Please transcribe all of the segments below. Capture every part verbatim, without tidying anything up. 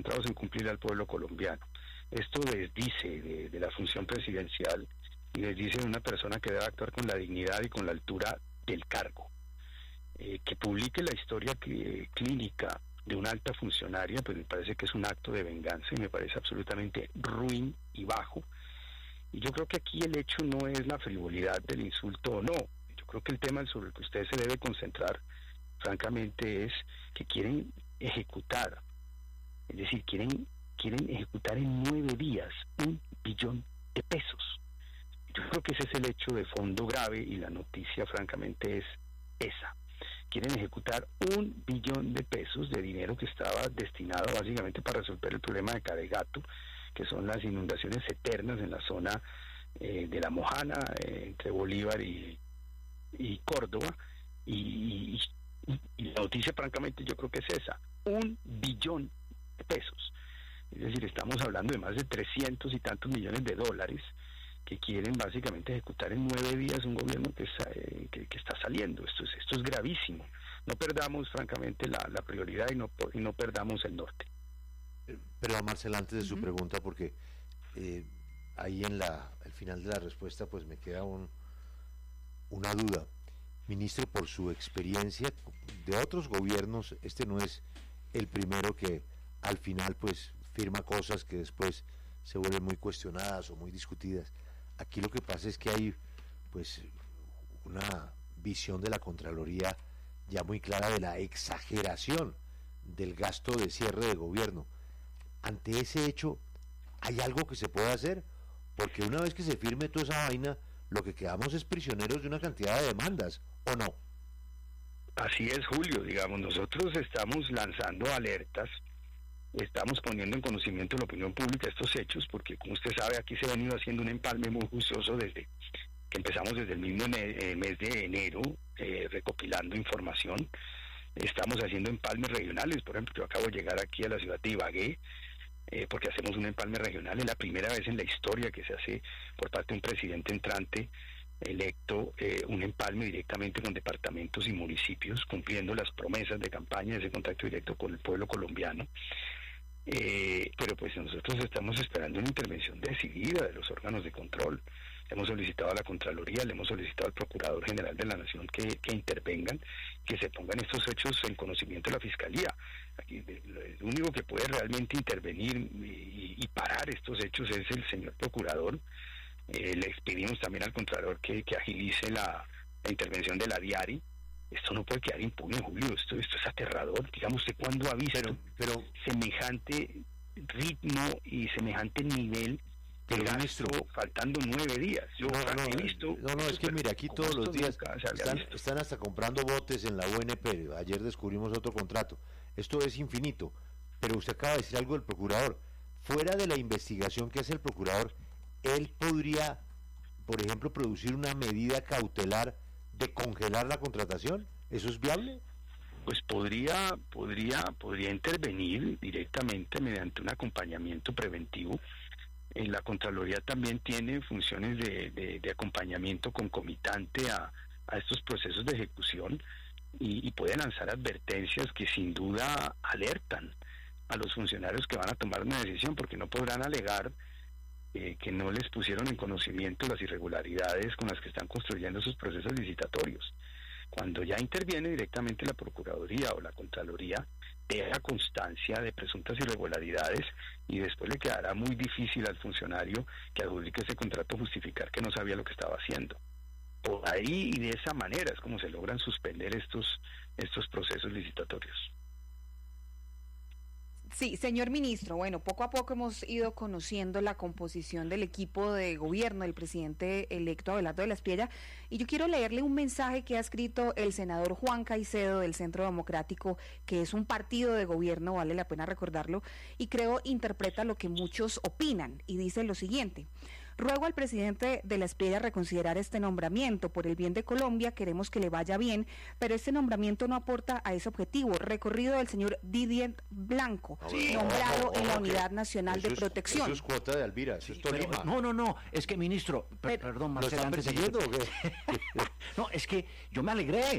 concentrados en cumplir al pueblo colombiano. Esto desdice de, de la función presidencial y desdice de una persona que debe actuar con la dignidad y con la altura del cargo. Eh, que publique la historia que, clínica de una alta funcionaria, pues me parece que es un acto de venganza y me parece absolutamente ruin y bajo. Y yo creo que aquí el hecho no es la frivolidad del insulto o no. Yo creo que el tema sobre el que usted se debe concentrar, francamente, es que quieren ejecutar, es decir, quieren, quieren ejecutar en nueve días un billón de pesos. Yo creo que ese es el hecho de fondo grave y la noticia, francamente, es esa. Quieren ejecutar un billón de pesos de dinero que estaba destinado básicamente para resolver el problema de Caregato, que son las inundaciones eternas en la zona eh, de La Mojana, eh, entre Bolívar y, y Córdoba, y, y, y la noticia francamente yo creo que es esa, un billón de pesos. Es decir, estamos hablando de más de trescientos y tantos millones de dólares que quieren básicamente ejecutar en nueve días un gobierno que, eh, que, que está saliendo. Esto es, esto es gravísimo. No perdamos francamente la, la prioridad y no, y no perdamos el norte. Pero Marcela, antes de Uh-huh. su pregunta, porque eh, ahí en la al final de la respuesta pues me queda un, una duda. Ministro, por su experiencia de otros gobiernos, este no es el primero que al final pues firma cosas que después se vuelven muy cuestionadas o muy discutidas. Aquí lo que pasa es que hay pues una visión de la Contraloría ya muy clara de la exageración del gasto de cierre de gobierno. Ante ese hecho, ¿hay algo que se pueda hacer? Porque una vez que se firme toda esa vaina, lo que quedamos es prisioneros de una cantidad de demandas, ¿o no? Así es, Julio, digamos, nosotros estamos lanzando alertas, estamos poniendo en conocimiento de la opinión pública estos hechos, porque como usted sabe, aquí se ha venido haciendo un empalme muy juicioso desde que empezamos desde el mismo ene- mes de enero, eh, recopilando información. Estamos haciendo empalmes regionales, por ejemplo, yo acabo de llegar aquí a la ciudad de Ibagué, eh, porque hacemos un empalme regional, es la primera vez en la historia que se hace por parte de un presidente entrante electo, eh, un empalme directamente con departamentos y municipios, cumpliendo las promesas de campaña de ese contacto directo con el pueblo colombiano. Eh, pero pues nosotros estamos esperando una intervención decidida de los órganos de control. Hemos solicitado a la Contraloría, le hemos solicitado al Procurador General de la Nación que, que intervengan, que se pongan estos hechos en conocimiento de la Fiscalía. Aquí, el único que puede realmente intervenir y, y parar estos hechos es el señor Procurador. Eh, le pedimos también al Contralor que, que agilice la, la intervención de la DIARI. Esto no puede quedar impune, Julio, esto, esto es aterrador. Digamos, ¿usted cuándo ha visto pero, pero, semejante ritmo y semejante nivel de pero, gasto ministro, faltando nueve días? Yo no, no, he visto... no, no, es que mire, aquí todos los días están, visto. están hasta comprando botes en la U N P. Ayer descubrimos otro contrato. Esto es infinito. Pero usted acaba de decir algo del procurador. Fuera de la investigación que hace el procurador, él podría, por ejemplo, producir una medida cautelar de congelar la contratación. ¿Eso es viable? Pues podría, podría, podría intervenir directamente mediante un acompañamiento preventivo. En la Contraloría también tiene funciones de, de, de acompañamiento concomitante a, a estos procesos de ejecución y, y puede lanzar advertencias que sin duda alertan a los funcionarios que van a tomar una decisión, porque no podrán alegar eh, que no les pusieron en conocimiento las irregularidades con las que están construyendo sus procesos licitatorios. Cuando ya interviene directamente la Procuraduría o la Contraloría, deja constancia de presuntas irregularidades y después le quedará muy difícil al funcionario que adjudique ese contrato justificar que no sabía lo que estaba haciendo. Por ahí y de esa manera es como se logran suspender estos, estos procesos licitatorios. Sí, señor ministro, bueno, poco a poco hemos ido conociendo la composición del equipo de gobierno del presidente electo Abelardo de la Espriella, y yo quiero leerle un mensaje que ha escrito el senador Juan Caicedo del Centro Democrático, que es un partido de gobierno, vale la pena recordarlo, y creo interpreta lo que muchos opinan, y dice lo siguiente: ruego al presidente de la Espriella reconsiderar este nombramiento. Por el bien de Colombia queremos que le vaya bien, pero este nombramiento no aporta a ese objetivo. Recorrido del señor Didier Blanco, Sí, nombrado ojo, en la ojo, Unidad Nacional de es, Protección. Eso es cuota de Alvira, eso Sí, es Tolima. pero, no, no, no, es que ministro, per, Pero, perdón, ¿Lo Marcela, están antes de que- persiguiendo o qué? No, es que yo me alegré.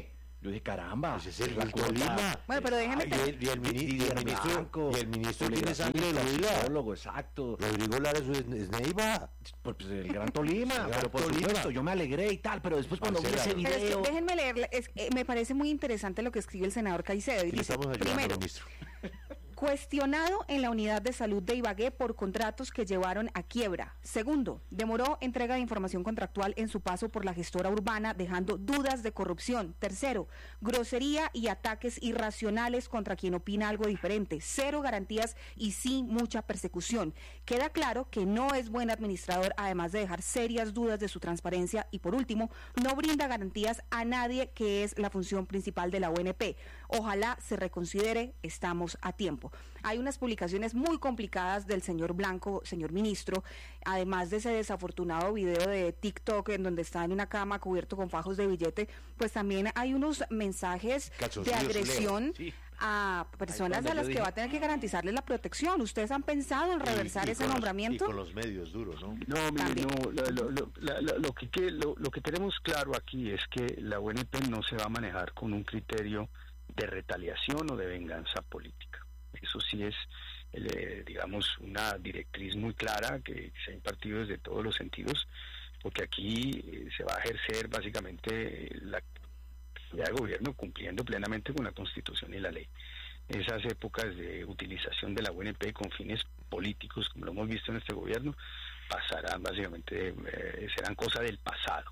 Yo dije, caramba. Ese es el Gran Tolima. Bueno, pero déjeme... Y el, y el, mini, y el ministro, y el ministro tiene sangre de Huila. Exacto. Rodrigo Lara es Neiva. Pues, pues el Gran Tolima, el Gran pero por Tolima. supuesto, yo me alegré y tal, pero después cuando vi ese video... Pero es que déjenme leerle, es, eh, me parece muy interesante lo que escribe el senador Caicedo. Y Le dice, estamos ayudando, primero, ministro. cuestionado en la unidad de salud de Ibagué por contratos que llevaron a quiebra. Segundo, demoró entrega de información contractual en su paso por la gestora urbana, dejando dudas de corrupción. Tercero, grosería y ataques irracionales contra quien opina algo diferente. Cero garantías y sí mucha persecución. Queda claro que no es buen administrador, además de dejar serias dudas de su transparencia. Y por último, no brinda garantías a nadie, que es la función principal de la O N P. Ojalá se reconsidere, estamos a tiempo. Hay unas publicaciones muy complicadas del señor Blanco, señor ministro, además de ese desafortunado video de TikTok en donde está en una cama cubierto con fajos de billete, pues también hay unos mensajes de agresión sí. a personas a las que dije... va a tener que garantizarles la protección. ¿Ustedes han pensado en reversar y, y ese nombramiento? Los, y con los medios duros, ¿no? No, mire, no lo, lo, lo, lo, lo, que, lo, lo que tenemos claro aquí es que la O N P no se va a manejar con un criterio de retaliación o de venganza política. Eso sí es, eh, digamos, una directriz muy clara que se ha impartido desde todos los sentidos, porque aquí eh, se va a ejercer básicamente eh, la actividad de gobierno cumpliendo plenamente con la Constitución y la ley. Esas épocas de utilización de la O N P con fines políticos, como lo hemos visto en este gobierno, pasarán básicamente, eh, serán cosa del pasado.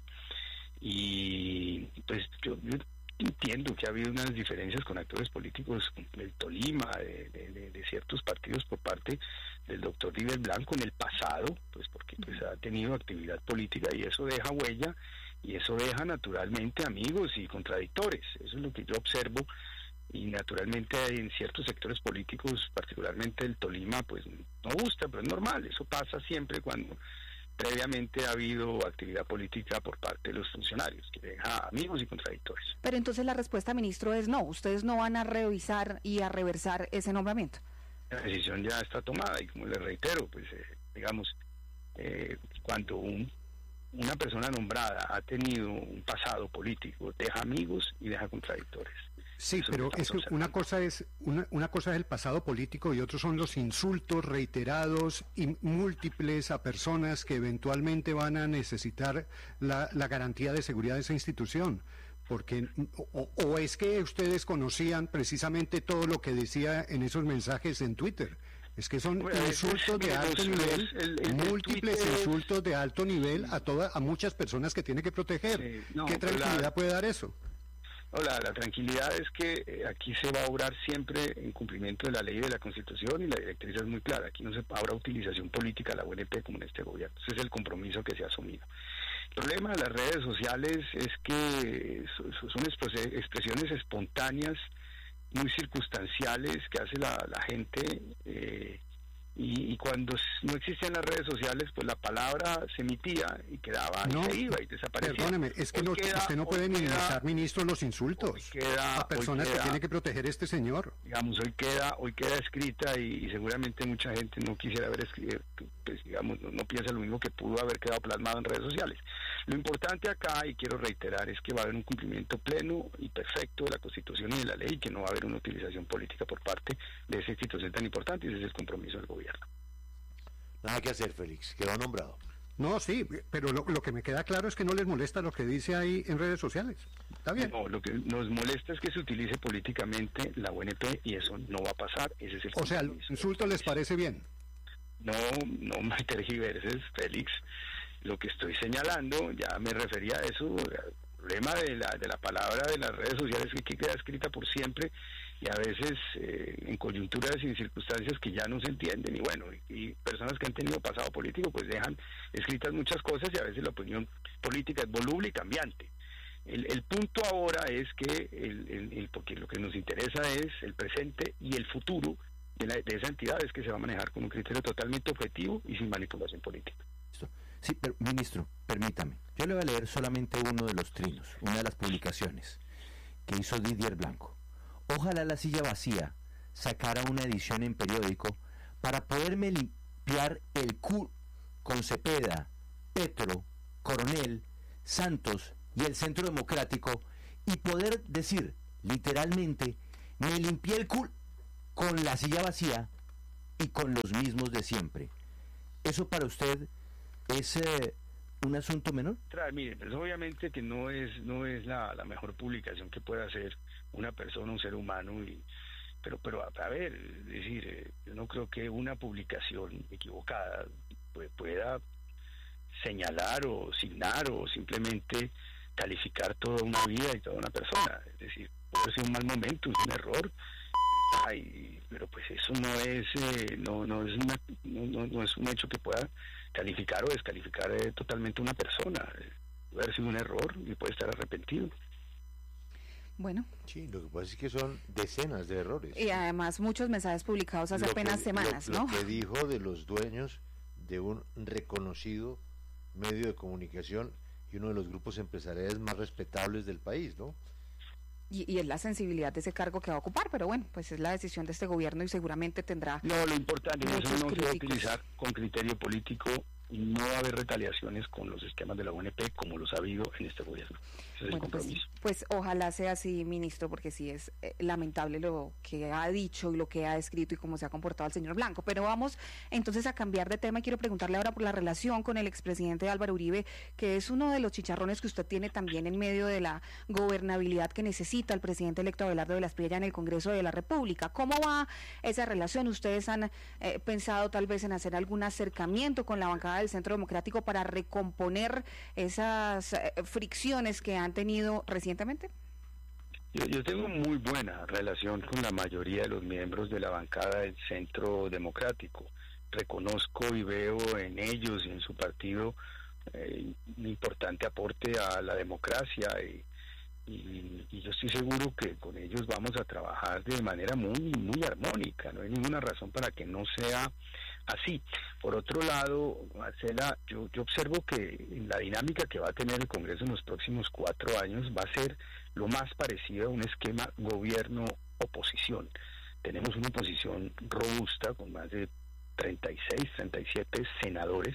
Y pues yo... yo entiendo que ha habido unas diferencias con actores políticos del Tolima, de, de, de ciertos partidos por parte del doctor Díaz Blanco en el pasado, pues porque pues ha tenido actividad política y eso deja huella y eso deja naturalmente amigos y contradictores. Eso es lo que yo observo y naturalmente en ciertos sectores políticos, particularmente el Tolima, pues no gusta, pero es normal, eso pasa siempre cuando previamente ha habido actividad política por parte de los funcionarios, que deja amigos y contradictores. Pero entonces la respuesta, ministro, es no, ustedes no van a revisar y a reversar ese nombramiento. La decisión ya está tomada y como le reitero, pues eh, digamos, eh, cuando un, una persona nombrada ha tenido un pasado político, deja amigos y deja contradictores. Sí, eso pero es que una cosa es una, una cosa es el pasado político y otros son los insultos reiterados y múltiples a personas que eventualmente van a necesitar la, la garantía de seguridad de esa institución. Porque o, o es que ustedes conocían precisamente todo lo que decía en esos mensajes en Twitter. Es que son bueno, insultos de alto nivel, el, el, múltiples el insultos de alto nivel a todas, a muchas personas que tiene que proteger. Sí, no, ¿qué tranquilidad la... puede dar eso? Hola, la tranquilidad es que eh, aquí se va a obrar siempre en cumplimiento de la ley y de la Constitución y la directriz es muy clara. Aquí no se habrá utilización política de la O N P como en este gobierno. Ese es el compromiso que se ha asumido. El problema de las redes sociales es que son expresiones espontáneas, muy circunstanciales que hace la, la gente eh, y, y cuando no existían las redes sociales, pues la palabra se emitía y quedaba no, y se iba y desaparecía. Perdóneme, es que no, queda, usted no puede minimizar, ministro, los insultos queda, a personas queda, que tiene que proteger este señor. Digamos, hoy queda hoy queda escrita y, y seguramente mucha gente no quisiera haber escrito, pues digamos, no, no piensa lo mismo que pudo haber quedado plasmado en redes sociales. Lo importante acá, y quiero reiterar, es que va a haber un cumplimiento pleno y perfecto de la Constitución y de la ley, que no va a haber una utilización política por parte de esa institución tan importante, y ese es el compromiso del gobierno. Nada que hacer, Félix, quedó nombrado. No, sí, pero lo, lo que me queda claro es que no les molesta lo que dice ahí en redes sociales. Está bien. No, lo que nos molesta es que se utilice políticamente la O N P y eso no va a pasar. Ese es el o sea, ¿el insulto les parece bien? No, no me tergiverses, Félix. Lo que estoy señalando, ya me refería a eso, el problema de la, de la palabra de las redes sociales que, que queda escrita por siempre y a veces eh, en coyunturas y en circunstancias que ya no se entienden y bueno, y, y personas que han tenido pasado político pues dejan escritas muchas cosas y a veces la opinión política es voluble y cambiante. El, el punto ahora es que, el, el, el, porque lo que nos interesa es el presente y el futuro de, la, de esa entidad es que se va a manejar con un criterio totalmente objetivo y sin manipulación política. Sí, pero, ministro, permítame. Yo le voy a leer solamente uno de los trinos, una de las publicaciones que hizo Didier Blanco. Ojalá la silla vacía sacara una edición en periódico para poderme limpiar el cu con Cepeda, Petro, Coronel, Santos y el Centro Democrático y poder decir literalmente, me limpié el culo con la silla vacía y con los mismos de siempre. ¿Eso para usted es eh, un asunto menor? Mire, pues obviamente que no es no es la, la mejor publicación que pueda hacer una persona, un ser humano, y pero pero a, a ver, es decir, eh, yo no creo que una publicación equivocada pues, pueda señalar o signar o simplemente calificar toda una vida y toda una persona. Es decir, puede ser un mal momento, es un error, ay, pero pues eso no es eh, no no es una, no, no, no es un hecho que pueda calificar o descalificar eh, totalmente una persona. Puede haber sido un error y puede estar arrepentido. Bueno. Sí, lo que pasa es que son decenas de errores. Y además muchos mensajes publicados hace lo apenas que, semanas, lo, ¿no? Lo que dijo de los dueños de un reconocido medio de comunicación y uno de los grupos empresariales más respetables del país, ¿no? Y, y es la sensibilidad de ese cargo que va a ocupar, pero bueno, pues es la decisión de este gobierno y seguramente tendrá. No, lo importante es que eso no se va a utilizar con criterio político y no va a haber retaliaciones con los esquemas de la U N P como los ha habido en este gobierno. Ese es bueno, el compromiso. Pues, pues ojalá sea así, ministro, porque sí es eh, lamentable lo que ha dicho y lo que ha escrito y cómo se ha comportado el señor Blanco. Pero vamos entonces a cambiar de tema y quiero preguntarle ahora por la relación con el expresidente Álvaro Uribe, que es uno de los chicharrones que usted tiene también en medio de la gobernabilidad que necesita el presidente electo Abelardo de la Espriella en el Congreso de la República. ¿Cómo va esa relación? ¿Ustedes han eh, pensado tal vez en hacer algún acercamiento con la bancada del Centro Democrático para recomponer esas eh, fricciones que han tenido recientemente? Yo, yo tengo muy buena relación con la mayoría de los miembros de la bancada del Centro Democrático. Reconozco y veo en ellos y en su partido eh, un importante aporte a la democracia y, y, y yo estoy seguro que con ellos vamos a trabajar de manera muy, muy armónica. No hay ninguna razón para que no sea así. Por otro lado, Marcela, yo, yo observo que en la dinámica que va a tener el Congreso en los próximos cuatro años va a ser lo más parecido a un esquema gobierno-oposición. Tenemos una oposición robusta con más de treinta y seis, treinta y siete senadores.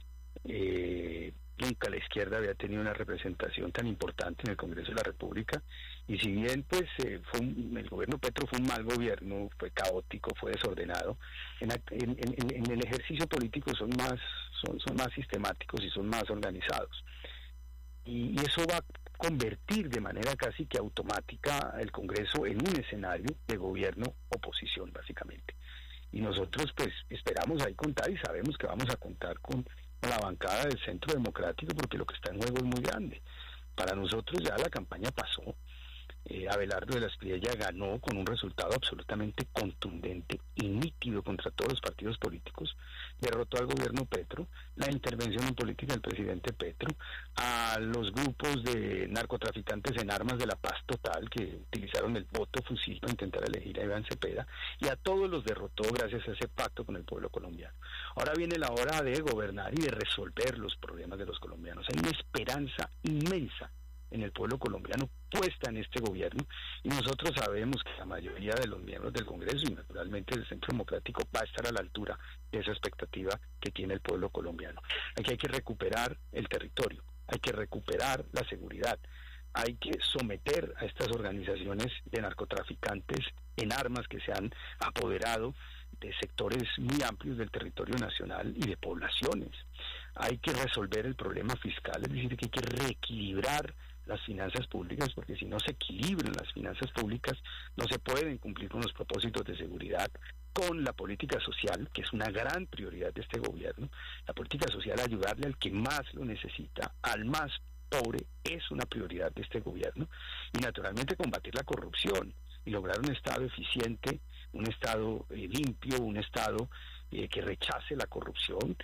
Eh, nunca la izquierda había tenido una representación tan importante en el Congreso de la República, y si bien pues eh, fue un, el gobierno Petro fue un mal gobierno, fue caótico, fue desordenado, en, en, en, en el ejercicio político son más son, son más sistemáticos y son más organizados, y, y eso va a convertir de manera casi que automática el Congreso en un escenario de gobierno-oposición básicamente, y nosotros pues esperamos ahí contar y sabemos que vamos a contar con la bancada del Centro Democrático porque lo que está en juego es muy grande. Para nosotros ya la campaña pasó. eh, Abelardo de la Espriella ganó con un resultado absolutamente contundente y nítido contra todos los partidos políticos, derrotó al gobierno Petro, la intervención en política del presidente Petro, a los grupos de narcotraficantes en armas de la paz total que utilizaron el voto fusil para intentar elegir a Iván Cepeda, y a todos los derrotó gracias a ese pacto con el pueblo colombiano. Ahora viene la hora de gobernar y de resolver los problemas de los colombianos. Hay una esperanza inmensa en el pueblo colombiano puesta en este gobierno, y nosotros sabemos que la mayoría de los miembros del Congreso y naturalmente del Centro Democrático va a estar a la altura de esa expectativa que tiene el pueblo colombiano. Aquí hay que recuperar el territorio, hay que recuperar la seguridad, hay que someter a estas organizaciones de narcotraficantes en armas que se han apoderado de sectores muy amplios del territorio nacional y de poblaciones. Hay que resolver el problema fiscal, es decir, que hay que reequilibrar las finanzas públicas, porque si no se equilibran las finanzas públicas, no se pueden cumplir con los propósitos de seguridad, con la política social, que es una gran prioridad de este gobierno. La política social, ayudarle al que más lo necesita, al más pobre, es una prioridad de este gobierno, y naturalmente combatir la corrupción y lograr un Estado eficiente, un Estado eh, limpio, un Estado eh, que rechace la corrupción.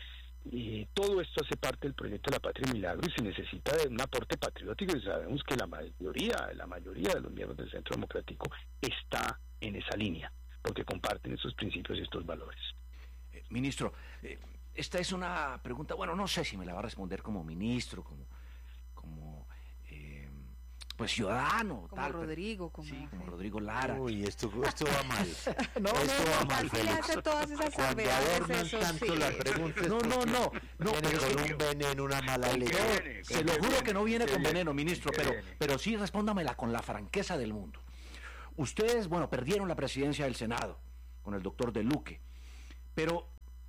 Y todo esto hace parte del proyecto de la Patria Milagro y se necesita de un aporte patriótico, y sabemos que la mayoría, la mayoría de los miembros del Centro Democrático está en esa línea, porque comparten esos principios y estos valores. Eh, ministro, eh, esta es una pregunta, bueno, no sé si me la va a responder como ministro, como, como eh, pues ciudadano, como tal. Rodrigo, como, sí, como Rodrigo Lara. Uy, esto, esto va mal. no, esto no, va no, mal, así le Félix. hace todas esas Cuando salvedades, adornan eso tanto sí. las preguntas, No, no, no, no, viene pero con es que- un veneno, una mala leche. viene? Se lo juro que no viene ¿Qué con viene? veneno, ministro, ¿Qué pero, viene? pero sí respóndamela con la franqueza del mundo. Ustedes, bueno, perdieron la presidencia del Senado con el doctor De Luque, pero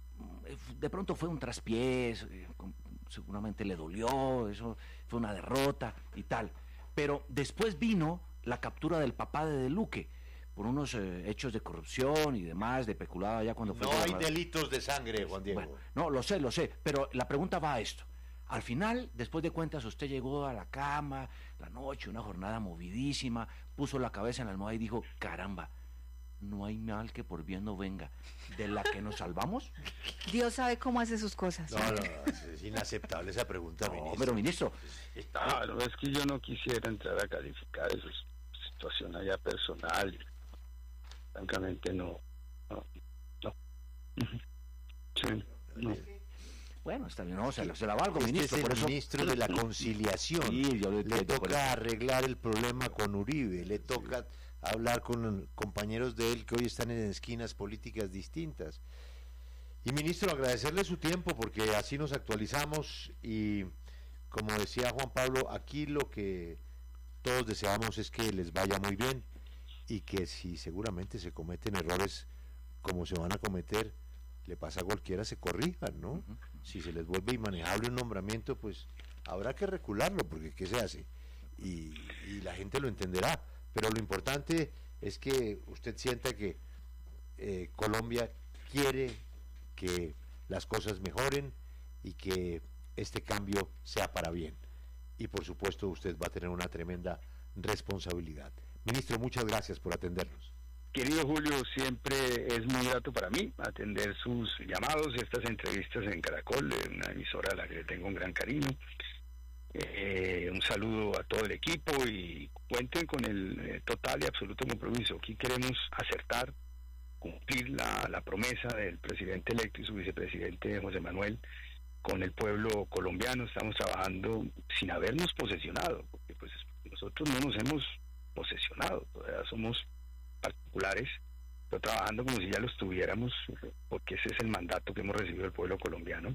mm, de pronto fue un traspiés, eh, con- seguramente le dolió, eso fue una derrota y tal. Pero después vino la captura del papá de De Luque por unos eh, hechos de corrupción y demás, de peculado allá cuando fue No hay gobernador. delitos de sangre, Juan Diego. Bueno, no, lo sé, lo sé, pero la pregunta va a esto. Al final, después de cuentas, usted llegó a la cama, la noche, una jornada movidísima, puso la cabeza en la almohada y dijo, caramba, no hay mal que por bien no venga. ¿De la que nos salvamos? Dios sabe cómo hace sus cosas. No, no, es inaceptable esa pregunta, No, ministro. pero ministro, Claro, es que yo no quisiera entrar a calificar eso, es situación allá personal. Francamente no, no, no. Ujú. Sí, no. bueno, está bien, no, se, la- se la valgo, Este ministro, es por el eso... ministro de la conciliación. Sí, yo lo le entiendo, por toca eso. arreglar el problema con Uribe, le toca hablar con compañeros de él que hoy están en esquinas políticas distintas. Y ministro, agradecerle su tiempo porque así nos actualizamos y como decía Juan Pablo, aquí lo que todos deseamos es que les vaya muy bien y que si seguramente se cometen errores como se van a cometer, le pasa a cualquiera, se corrijan, ¿no? Ujú. Si se les vuelve inmanejable un nombramiento, pues habrá que recularlo, porque ¿qué se hace? Y, y la gente lo entenderá, pero lo importante es que usted sienta que eh, Colombia quiere que las cosas mejoren y que este cambio sea para bien. Y por supuesto usted va a tener una tremenda responsabilidad. Ministro, muchas gracias por atendernos. Querido Julio, siempre es muy grato para mí atender sus llamados, estas entrevistas en Caracol, una emisora a la que le tengo un gran cariño. Eh, un saludo a todo el equipo y cuenten con el eh, total y absoluto compromiso. Aquí queremos acertar, cumplir la, la promesa del presidente electo y su vicepresidente José Manuel con el pueblo colombiano. Estamos trabajando sin habernos posesionado, porque pues nosotros no nos hemos posesionado, todavía somos particulares, pero trabajando como si ya lo estuviéramos, porque ese es el mandato que hemos recibido del pueblo colombiano.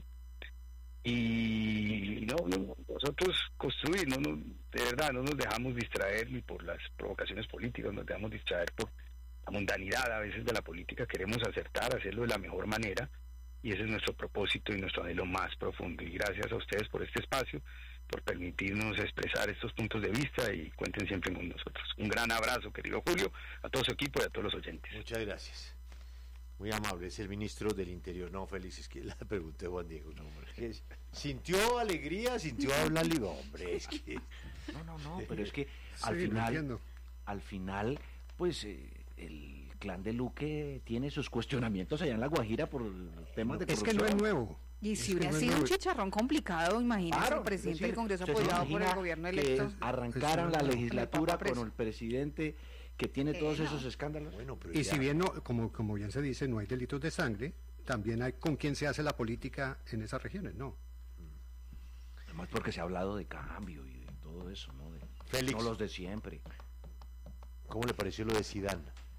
Y no, no, nosotros construir, no, no, de verdad, no nos dejamos distraer ni por las provocaciones políticas, nos dejamos distraer por la mundanidad a veces de la política. Queremos acertar, hacerlo de la mejor manera, y ese es nuestro propósito y nuestro anhelo más profundo. Y gracias a ustedes por este espacio, por permitirnos expresar estos puntos de vista, y cuenten siempre con nosotros. Un gran abrazo, querido Julio, a todo su equipo y a todos los oyentes. Muchas gracias. Muy amable, es el ministro del Interior. No, Félix, es que la pregunté a Juan Diego. No, hombre. ¿Sintió alegría? ¿Sintió hablar? Digo, hombre, es que... No, no, no, pero es que al Sí, lo final, entiendo. al final, pues eh, el clan de Luque tiene sus cuestionamientos allá en La Guajira por temas de Es corrupción. que no es nuevo. Y Es si que hubiera no es sido un nuevo. chicharrón complicado, imagínese Claro, el presidente es decir, del Congreso ¿usted se apoyado por el imagina gobierno que electo. arrancaran la Eso no- legislatura el Papa con preso. el presidente que tiene Eh, todos no. esos escándalos? Bueno, pero Y ya- si bien, no, como, como bien se dice, no hay delitos de sangre, también hay con quién se hace la política en esas regiones, ¿no? Además porque se ha hablado de cambio y de todo eso, ¿no? De, Félix. no los de siempre. ¿Cómo le pareció lo de Zidane?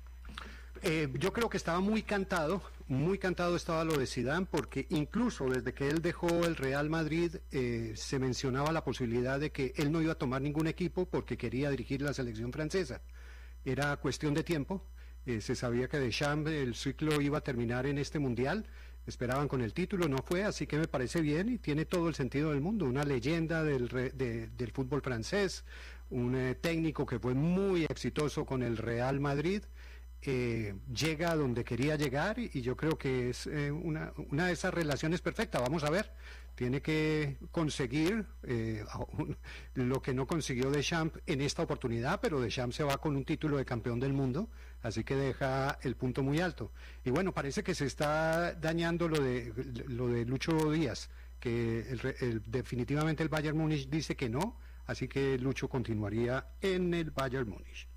Eh, yo creo que estaba muy cantado, muy cantado estaba lo de Zidane, porque incluso desde que él dejó el Real Madrid eh, se mencionaba la posibilidad de que él no iba a tomar ningún equipo porque quería dirigir la selección francesa. Era cuestión de tiempo, eh, se sabía que Deschamps el ciclo iba a terminar en este mundial, esperaban con el título, no fue, así que me parece bien y tiene todo el sentido del mundo, una leyenda del, re- de- del fútbol francés, un eh, técnico que fue muy exitoso con el Real Madrid. Eh, llega a donde quería llegar y, y yo creo que es eh, una, una de esas relaciones perfectas. Vamos a ver, tiene que conseguir eh, aún lo que no consiguió Deschamps en esta oportunidad, pero Deschamps se va con un título de campeón del mundo, así que deja el punto muy alto. Y bueno, parece que se está dañando lo de lo de Lucho Díaz, que el, re- el- definitivamente el Bayern Múnich dice que no, así que Lucho continuaría en el Bayern Múnich.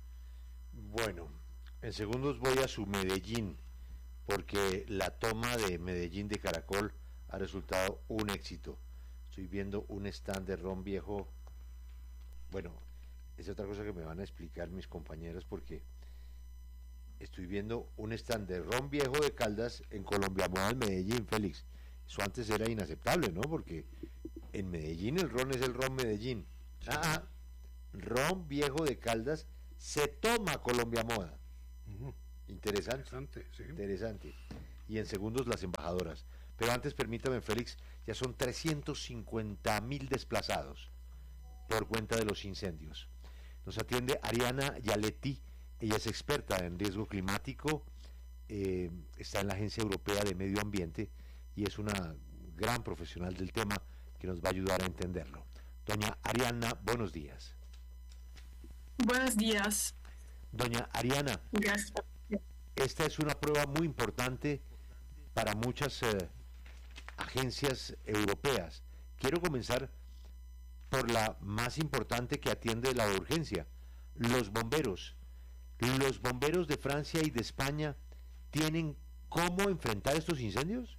Bueno, en segundos voy a su Medellín, porque la toma de Medellín de Caracol ha resultado un éxito. Estoy viendo un stand de ron viejo. Bueno, es otra cosa que me van a explicar mis compañeros, porque estoy viendo un stand de ron viejo de Caldas en Colombia Moda en Medellín, Félix. Eso antes era inaceptable, ¿no? Porque en Medellín el ron es el ron Medellín. Ah, ron viejo de Caldas se toma Colombia Moda. Uh-huh. Interesante. Interesante, sí. Interesante. Y en segundos las embajadoras. Pero antes permítame, Félix, ya son trescientos cincuenta mil desplazados por cuenta de los incendios. Nos atiende Ariana Yaletti, ella es experta en riesgo climático, eh, está en la Agencia Europea de Medio Ambiente y es una gran profesional del tema que nos va a ayudar a entenderlo. Doña Ariana, buenos días. Buenos días. Doña Ariana, Gracias. Esta es una prueba muy importante para muchas eh, agencias europeas. Quiero comenzar por la más importante que atiende la urgencia, los bomberos. ¿Los bomberos de Francia y de España tienen cómo enfrentar estos incendios?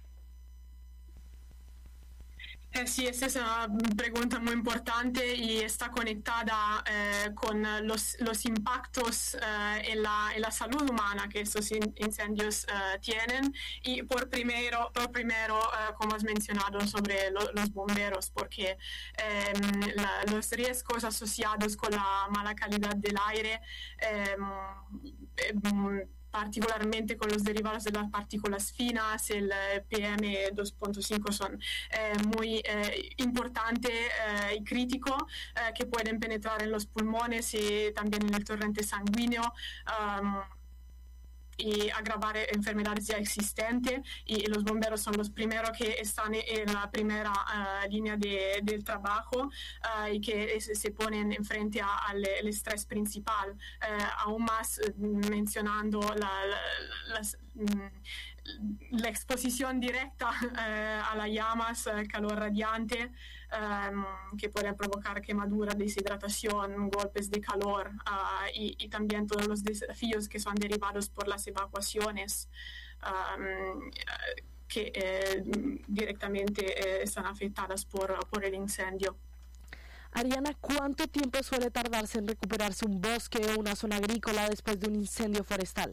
Eh, sí, esa es una pregunta muy importante y está conectada eh, con los, los impactos eh, en, la, en la salud humana que estos in, incendios eh, tienen y por primero, por primero eh, como has mencionado, sobre lo, los bomberos, porque eh, la, los riesgos asociados con la mala calidad del aire eh, eh, particularmente con los derivados de las partículas finas, el P M dos punto cinco son eh, muy eh, importante eh, y crítico, eh, que pueden penetrar en los pulmones y también en el torrente sanguíneo. Um, y agravar enfermedades ya existentes, y los bomberos son los primeros que están en la primera uh, línea de, del trabajo uh, y que es, se ponen enfrente al estrés principal, uh, aún más uh, mencionando la, la, las, um, la exposición directa uh, a las llamas, uh, calor radiante, Um, que pueden provocar quemadura, deshidratación, golpes de calor uh, y, y también todos los desafíos que son derivados por las evacuaciones um, que eh, directamente eh, están afectadas por, por el incendio. Ariana, ¿cuánto tiempo suele tardarse en recuperarse un bosque o una zona agrícola después de un incendio forestal?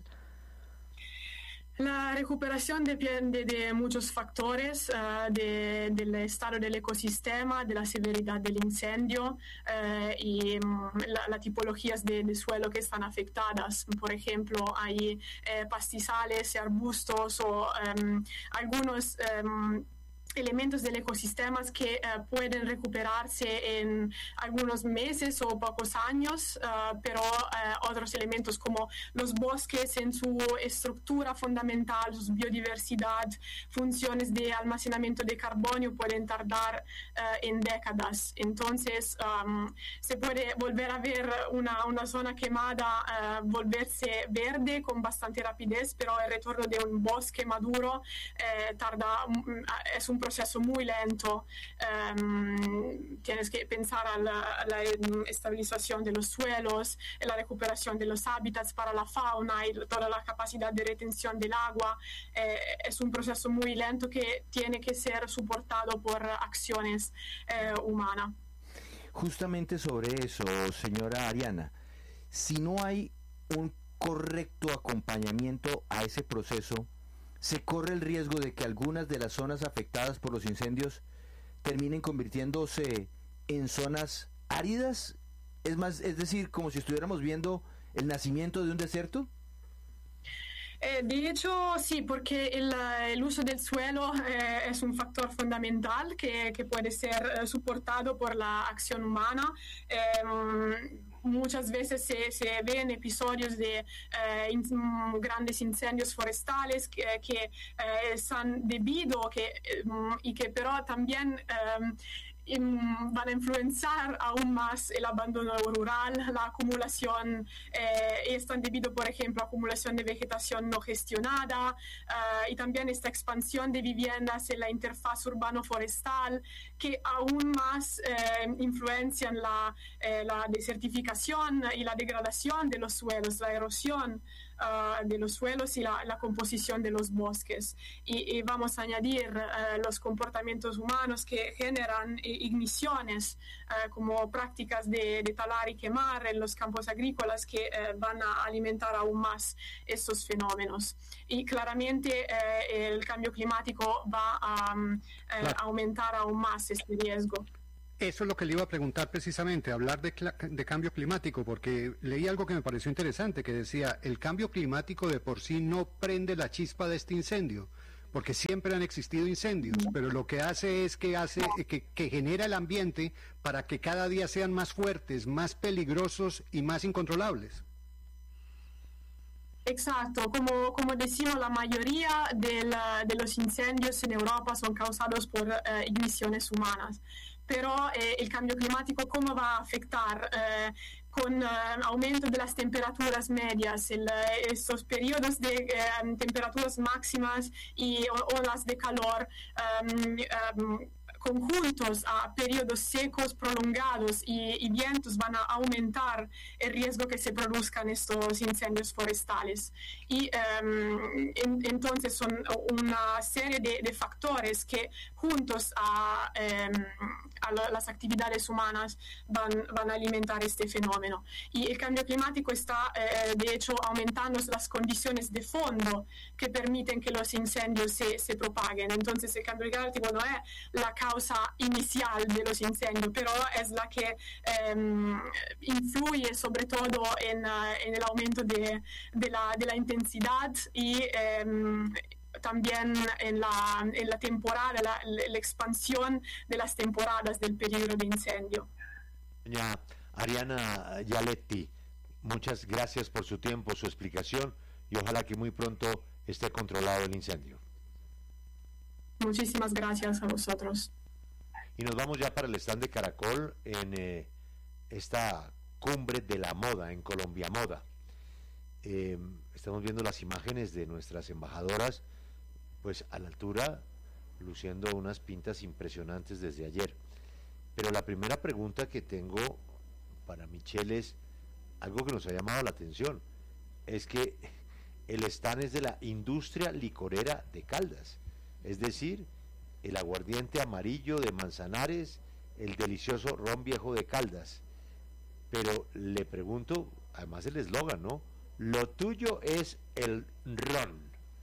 La recuperación depende de muchos factores, uh, de, del estado del ecosistema, de la severidad del incendio uh, y um, las la tipologías de, de suelo que están afectadas. Por ejemplo, hay eh, pastizales y arbustos o um, algunos um, elementos del ecosistema que uh, pueden recuperarse en algunos meses o pocos años, uh, pero uh, otros elementos como los bosques en su estructura fundamental, su biodiversidad, funciones de almacenamiento de carbonio pueden tardar uh, en décadas. Entonces um, se puede volver a ver una, una zona quemada, uh, volverse verde con bastante rapidez, pero el retorno de un bosque maduro uh, tarda, um, es un proceso muy lento. Um, tienes que pensar a la, a la estabilización de los suelos, la recuperación de los hábitats para la fauna y toda la capacidad de retención del agua. Eh, es un proceso muy lento que tiene que ser soportado por acciones eh, humanas. Justamente sobre eso, señora Ariana, si no hay un correcto acompañamiento a ese proceso, ¿se corre el riesgo de que algunas de las zonas afectadas por los incendios terminen convirtiéndose en zonas áridas? Es más, es decir, como si estuviéramos viendo el nacimiento de un desierto. Eh, de hecho, sí, porque el, el uso del suelo eh, es un factor fundamental que, que puede ser eh, soportado por la acción humana. Eh, Muchas veces se, se ven episodios de eh, in, grandes incendios forestales que, que eh, están debido que, eh, y que pero también eh, van a influenciar aún más el abandono rural, la acumulación, eh, están debido, por ejemplo, a acumulación de vegetación no gestionada eh, y también esta expansión de viviendas en la interfaz urbano-forestal que aún más eh, influencian la, eh, la desertificación y la degradación de los suelos, la erosión. uh, de los suelos y la, la composición de los bosques. Y, y vamos a añadir uh, los comportamientos humanos que generan igniciones, uh, como prácticas de, de talar y quemar en los campos agrícolas que uh, van a alimentar aún más estos fenómenos. Y claramente uh, el cambio climático va a um, claro. uh, aumentar aún más este riesgo. Eso es lo que le iba a preguntar precisamente, hablar de, de cambio climático, porque leí algo que me pareció interesante, que decía, el cambio climático de por sí no prende la chispa de este incendio, porque siempre han existido incendios, pero lo que hace es que, hace, que, que genera el ambiente para que cada día sean más fuertes, más peligrosos y más incontrolables. Exacto, como, como decimos, la mayoría de, la, de los incendios en Europa son causados por uh, igniciones humanas. Pero eh, el cambio climático, ¿cómo va a afectar? Eh, con uh, aumento de las temperaturas medias, el, uh, estos periodos de uh, temperaturas máximas y olas de calor um, um, conjuntos a periodos secos prolongados y, y vientos van a aumentar el riesgo que se produzcan estos incendios forestales. Y um, en, entonces son una serie de, de factores que juntos a, um, a la, las actividades humanas van, van a alimentar este fenómeno. Y el cambio climático está, eh, de hecho, aumentando las condiciones de fondo que permiten que los incendios se, se propaguen. Entonces el cambio climático no es la causa inicial de los incendios, pero es la que um, influye sobre todo en, uh, en el aumento de, de, la, de la intensidad y um, también en la, en la temporada, la, la expansión de las temporadas del periodo de incendio. Doña Ariana Gialetti, muchas gracias por su tiempo, su explicación, y ojalá que muy pronto esté controlado el incendio. Muchísimas gracias a vosotros. Y nos vamos ya para el stand de Caracol en eh, esta cumbre de la moda, en Colombia Moda. Eh, estamos viendo las imágenes de nuestras embajadoras, pues a la altura, luciendo unas pintas impresionantes desde ayer. Pero la primera pregunta que tengo para Michelle es algo que nos ha llamado la atención, es que el stand es de la industria licorera de Caldas, es decir, el aguardiente amarillo de Manzanares, el delicioso ron viejo de Caldas. Pero le pregunto, además el eslogan, ¿no? Lo tuyo es el ron.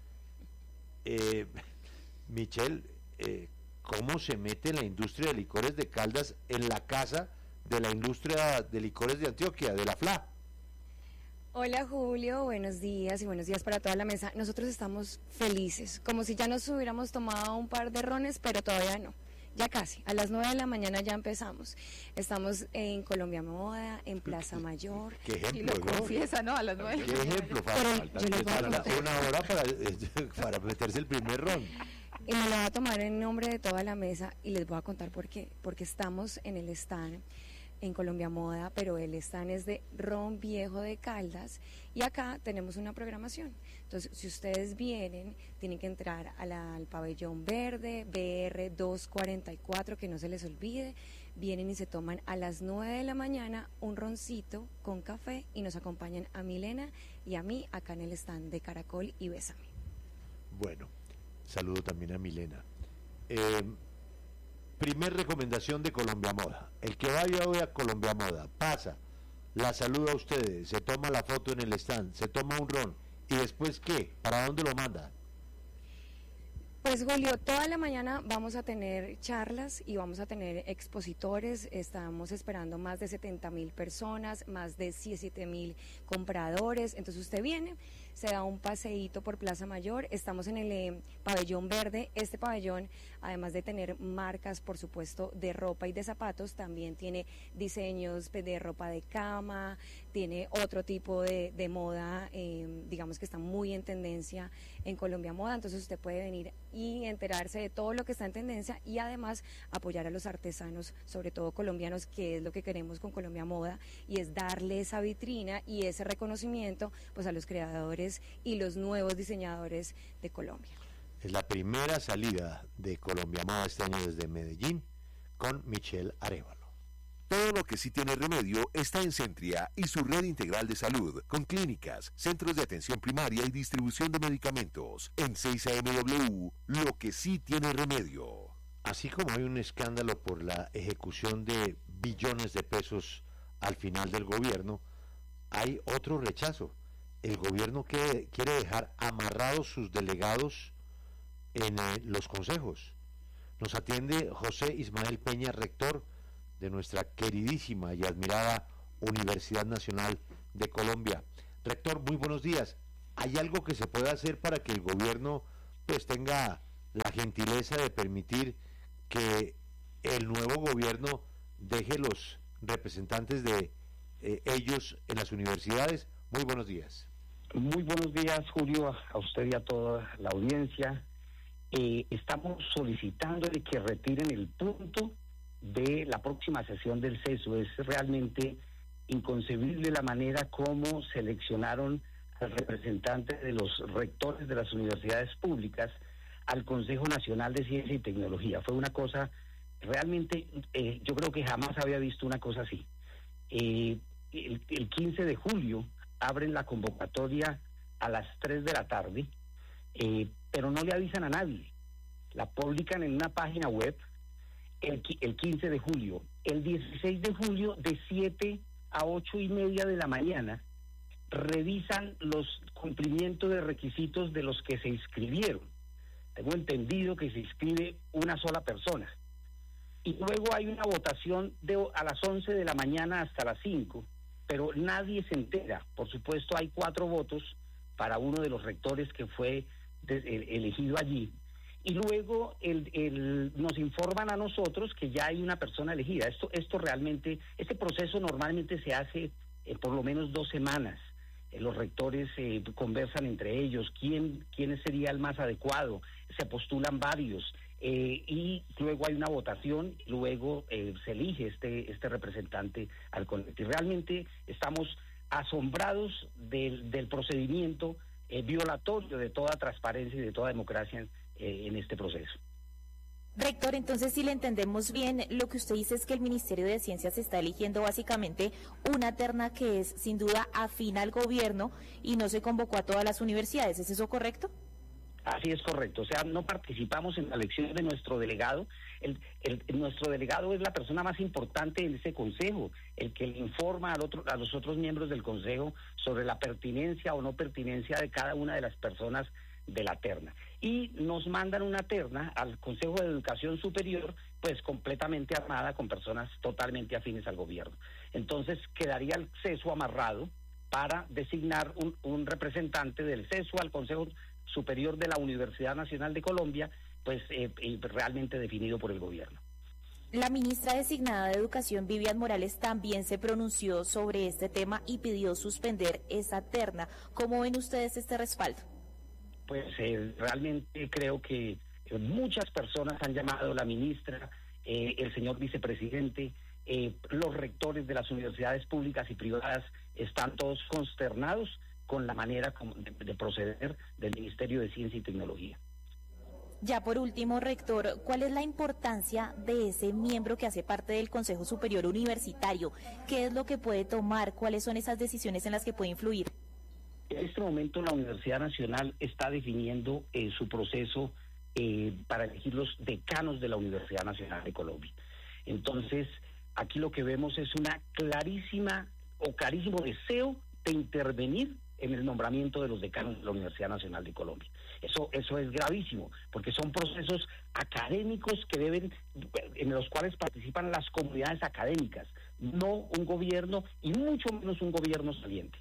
Eh, Michelle, eh, ¿cómo se mete la industria de licores de Caldas en la casa de la industria de licores de Antioquia, de la F L A? Hola Julio, buenos días y buenos días para toda la mesa. Nosotros estamos felices, como si ya nos hubiéramos tomado un par de rones, pero todavía no. Ya casi, a las nueve de la mañana ya empezamos. Estamos en Colombia Moda, en Plaza Mayor. ¿Qué ejemplo? Y lo ¿no? confiesa, ¿no? A las nueve. ¿Qué ejemplo? Falta, falta una hora para, para meterse el primer ron. Y me lo voy a tomar en nombre de toda la mesa y les voy a contar por qué. Porque estamos en el stand en Colombia Moda, pero el stand es de ron viejo de Caldas y acá tenemos una programación. Entonces, si ustedes vienen, tienen que entrar a la, al pabellón verde, B R doscientos cuarenta y cuatro, que no se les olvide. Vienen y se toman a las nueve de la mañana un roncito con café y nos acompañan a Milena y a mí acá en el stand de Caracol y Bésame. Bueno, saludo también a Milena. Eh, primer recomendación de Colombia Moda. El que vaya hoy a Colombia Moda, pasa, la saluda a ustedes, se toma la foto en el stand, se toma un ron, y después ¿qué? ¿Para dónde lo manda? Pues Julio, toda la mañana vamos a tener charlas y vamos a tener expositores, estamos esperando más de setenta mil personas, más de diecisiete mil compradores, entonces usted viene, se da un paseíto por Plaza Mayor, estamos en el eh, pabellón verde. Este pabellón, además de tener marcas, por supuesto, de ropa y de zapatos, también tiene diseños de ropa de cama, tiene otro tipo de, de moda, eh, digamos que está muy en tendencia en Colombia Moda, entonces usted puede venir y enterarse de todo lo que está en tendencia y además apoyar a los artesanos, sobre todo colombianos, que es lo que queremos con Colombia Moda, y es darle esa vitrina y ese reconocimiento pues a los creadores y los nuevos diseñadores de Colombia. Es la primera salida de Colombia Moda este año desde Medellín con Michelle Arévalo. Todo lo que sí tiene remedio está en Centria y su red integral de salud, con clínicas, centros de atención primaria y distribución de medicamentos. En seis A M W, lo que sí tiene remedio. Así como hay un escándalo por la ejecución de billones de pesos al final del gobierno, hay otro rechazo. El gobierno que quiere dejar amarrados sus delegados en eh, los consejos. Nos atiende José Ismael Peña, rector de nuestra queridísima y admirada Universidad Nacional de Colombia. Rector, muy buenos días. ¿Hay algo que se pueda hacer para que el gobierno pues tenga la gentileza de permitir que el nuevo gobierno deje los representantes de eh, ellos en las universidades? Muy buenos días. Muy buenos días, Julio, a usted y a toda la audiencia. Eh, estamos solicitando de que retiren el punto de la próxima sesión del CESU. Es realmente inconcebible la manera como seleccionaron al representante de los rectores de las universidades públicas al Consejo Nacional de Ciencia y Tecnología. Fue una cosa realmente, eh, yo creo que jamás había visto una cosa así. Eh, el, el quince de julio abren la convocatoria a las tres de la tarde, eh, pero no le avisan a nadie. La publican en una página web el, el quince de julio. El dieciséis de julio, de siete a ocho y media de la mañana, revisan los cumplimientos de requisitos de los que se inscribieron. Tengo entendido que se inscribe una sola persona. Y luego hay una votación de a las once de la mañana hasta las cinco, pero nadie se entera. Por supuesto, hay cuatro votos para uno de los rectores que fue de, el, elegido allí. Y luego el, el, nos informan a nosotros que ya hay una persona elegida. Esto, esto realmente, este proceso normalmente se hace eh, por lo menos dos semanas. Eh, los rectores eh, conversan entre ellos, quién, quién sería el más adecuado, se postulan varios, eh, y luego hay una votación, luego eh, se elige este, este representante al colectivo. Realmente estamos asombrados del, del procedimiento eh, violatorio de toda transparencia y de toda democracia eh, en este proceso. Rector, entonces si le entendemos bien, lo que usted dice es que el Ministerio de Ciencias está eligiendo básicamente una terna que es sin duda afín al gobierno y no se convocó a todas las universidades, ¿es eso correcto? Así es correcto, o sea, no participamos en la elección de nuestro delegado. El, el, nuestro delegado es la persona más importante en ese consejo, el que le informa al otro, a los otros miembros del consejo sobre la pertinencia o no pertinencia de cada una de las personas de la terna. Y nos mandan una terna al Consejo de Educación Superior, pues completamente armada con personas totalmente afines al gobierno. Entonces quedaría el CESU amarrado para designar un, un representante del CESU al Consejo Superior de la Universidad Nacional de Colombia, pues eh, eh, realmente definido por el gobierno. La ministra designada de Educación, Vivian Morales, también se pronunció sobre este tema y pidió suspender esa terna. ¿Cómo ven ustedes este respaldo? Pues eh, realmente creo que muchas personas han llamado a la ministra, eh, el señor vicepresidente, eh, los rectores de las universidades públicas y privadas están todos consternados con la manera de, de proceder del Ministerio de Ciencia y Tecnología. Ya por último, rector, ¿cuál es la importancia de ese miembro que hace parte del Consejo Superior Universitario? ¿Qué es lo que puede tomar? ¿Cuáles son esas decisiones en las que puede influir? En este momento la Universidad Nacional está definiendo eh, su proceso eh, para elegir los decanos de la Universidad Nacional de Colombia. Entonces, aquí lo que vemos es una clarísima o clarísimo deseo de intervenir en el nombramiento de los decanos de la Universidad Nacional de Colombia. Eso, eso es gravísimo, porque son procesos académicos que deben, en los cuales participan las comunidades académicas, no un gobierno y mucho menos un gobierno saliente.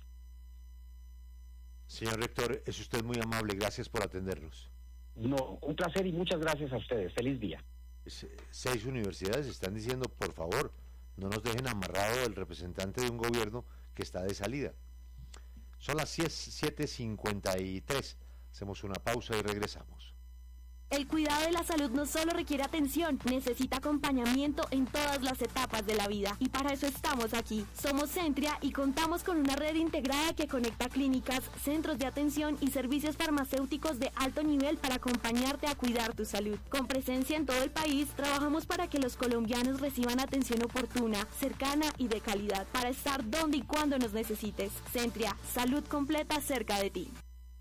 Señor rector, es usted muy amable, gracias por atendernos. No, un placer y muchas gracias a ustedes. Feliz día. Seis universidades están diciendo, por favor, no nos dejen amarrado el representante de un gobierno que está de salida. Son las siete cincuenta y tres. Hacemos una pausa y regresamos. El cuidado de la salud no solo requiere atención, necesita acompañamiento en todas las etapas de la vida. Y para eso estamos aquí. Somos Centria y contamos con una red integrada que conecta clínicas, centros de atención y servicios farmacéuticos de alto nivel para acompañarte a cuidar tu salud. Con presencia en todo el país, trabajamos para que los colombianos reciban atención oportuna, cercana y de calidad, para estar donde y cuando nos necesites. Centria, salud completa cerca de ti.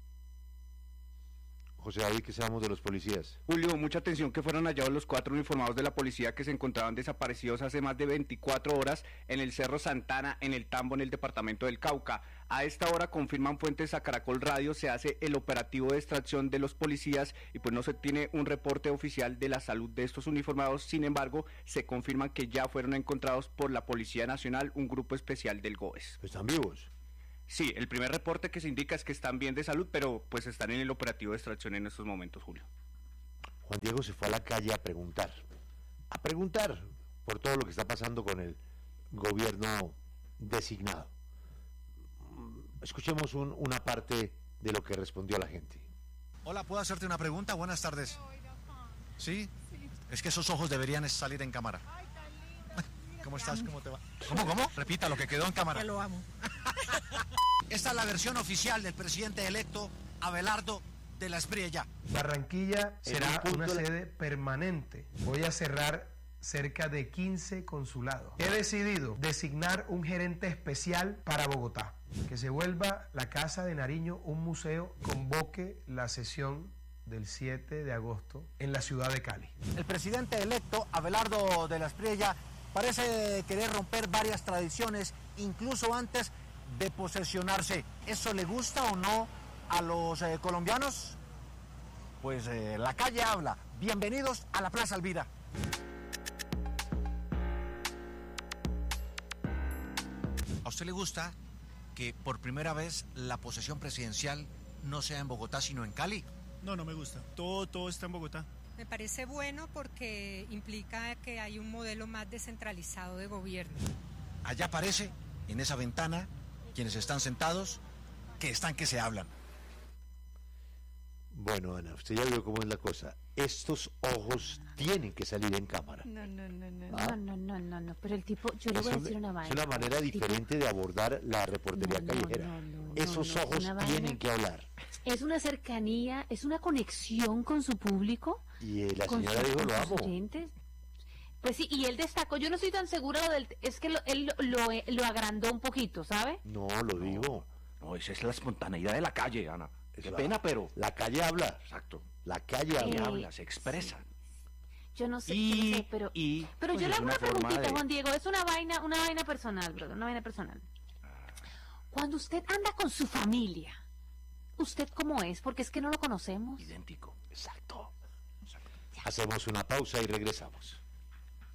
José David, ¿qué sabemos de los policías? Julio, mucha atención que fueron hallados los cuatro uniformados de la policía que se encontraban desaparecidos hace más de veinticuatro horas en el Cerro Santana, en el Tambo, en el departamento del Cauca. A esta hora, confirman fuentes a Caracol Radio, se hace el operativo de extracción de los policías y pues no se tiene un reporte oficial de la salud de estos uniformados. Sin embargo, se confirman que ya fueron encontrados por la Policía Nacional, un grupo especial del GOES. ¿Están vivos? Sí, el primer reporte que se indica es que están bien de salud, pero pues están en el operativo de extracción en estos momentos, Julio. Juan Diego se fue a la calle a preguntar, a preguntar por todo lo que está pasando con el gobierno designado. Escuchemos un, una parte de lo que respondió la gente. Hola, ¿puedo hacerte una pregunta? Buenas tardes. ¿Sí? Es que esos ojos deberían salir en cámara. ¿Cómo estás? ¿Cómo te va? ¿Cómo, cómo? Repita lo que quedó en cámara. Que lo amo. Esta es la versión oficial del presidente electo Abelardo de la Espriella. Barranquilla será una la... sede permanente. Voy a cerrar cerca de quince consulados. He decidido designar un gerente especial para Bogotá. Que se vuelva la Casa de Nariño un museo, convoque la sesión del siete de agosto en la ciudad de Cali. El presidente electo Abelardo de la Espriella parece querer romper varias tradiciones, incluso antes de posesionarse. ¿Eso le gusta o no a los eh, colombianos? Pues eh, la calle habla. Bienvenidos a la Plaza Elvira. ¿A usted le gusta que por primera vez la posesión presidencial no sea en Bogotá, sino en Cali? No, no me gusta. Todo, todo está en Bogotá. Me parece bueno porque implica que hay un modelo más descentralizado de gobierno. Allá aparece, en esa ventana, quienes están sentados, que están que se hablan. Bueno, Ana, usted ya vio cómo es la cosa. Estos ojos tienen que salir en cámara. No, no, no, no, ¿Ah? no, no, no, no, no, pero el tipo, yo le voy a decir una vaina. Es una manera diferente de abordar la reportería no, no, callejera. no, no, Esos no, no, ojos tienen vaina, que hablar. Es una cercanía, es una conexión con su público. Y eh, la con señora sus, dijo, con lo sus amo. oyentes. Pues sí, y él destacó, yo no estoy tan segura del, es que lo, él lo, lo, lo agrandó un poquito, ¿sabe? No, lo digo. No, no, esa es la espontaneidad de la calle, Ana. Qué la, pena, pero... La calle habla. Exacto. La calle habla. Eh, habla, se expresa. Yo no sé, Y, yo no sé pero, y, pero pues yo le es hago una una, forma preguntita, de... Juan Diego, es una vaina, una vaina personal, brother, una vaina personal. Cuando usted anda con su familia, ¿usted cómo es? Porque es que no lo conocemos. Idéntico. Exacto. Exacto. Hacemos una pausa y regresamos.